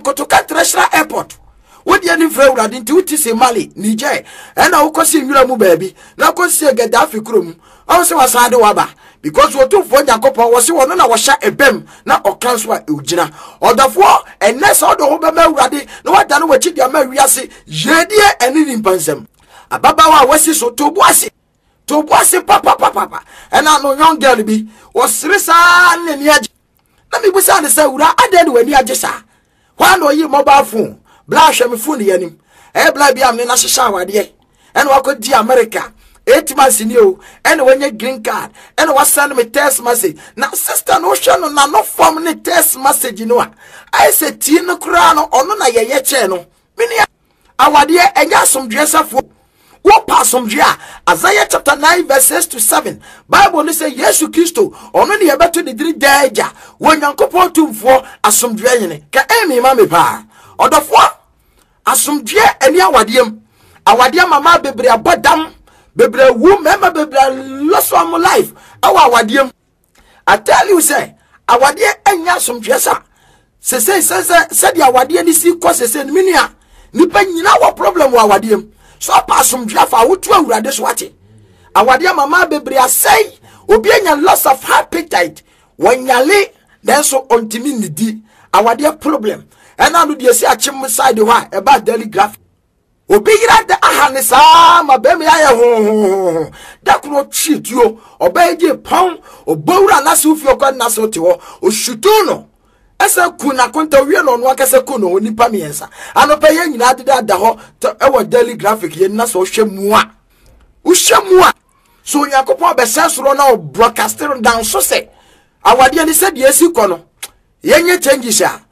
Kotoka Treasure Airport. What the any friend would into it is a Mali, Niger, and I will see Miramu baby. Now go see a Gaddafi Krum. Also was Sande Waba. Because we took for Jacopa was one on our shot a bem, not or Kanswa Ujina. Or the four, and next all the Obama ready, no one done what you Mariasi, Jedia and in Pansem. A Baba was so to Boise, papa, and I know young girl be was Risa and Yaj. Let me was on the say, I did when Yajesa. Why no you mobile phone? Blash and phone the enemy. Blabiam in Ashawa, dear. And what could the America? 8 months in you, and when you green card, and was sending me text message. Now, sister, no channel, no form any text message, you know. I said, Tino Crano, or no, ye channel. Minia, our dear, and got some dresser for what pass some drea. Isaiah chapter 9, verses to 7. Bible say, yes, you Christo, or no, you better the 3 days. When you couple to for as some drain, can Amy, mammy, pa, or the 4 as some drea, and ya wadium. Our dear mamma, baby, a badam. Bebre wu member bebre lost one life. Our wadium. I tell you, say, our dear enya some dresser. Said ya wadia ni si cause say minia. Nipa nyina wa problem wa wadium. So pass some draft I would to this watching. Our dear mama bebre say, obi enya loss of appetite. When ya lay, then so on timidity. Our dear problem. And I do say a chim side the why about daily graph. Obigira de ahanisa ma be me aye ho da kuno cheat yo obeje pon obowura na se ofi okwa na se ote ho oshutu no ese kuna konta wie no no akase kuno onipa miensa anopa ye nyina de da ho ewo daily graphic ye na so hwemua uhwemua so yakopon be sensoro na broadcasting down so se awade ani se de esi kono ye nye changes a